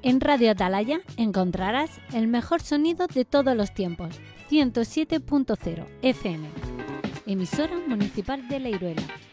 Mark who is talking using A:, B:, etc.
A: En Radio Atalaya encontrarás el mejor sonido de todos los tiempos. 107.0 FM. Emisora Municipal de La Iruela.